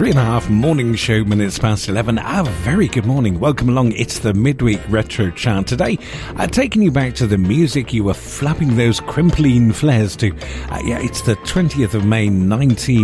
3.5 morning show, minutes past 11. A very good morning. Welcome along. It's the midweek retro chart today. Taking you back to the music you were flapping those crimpline flares to. It's the 20th of May,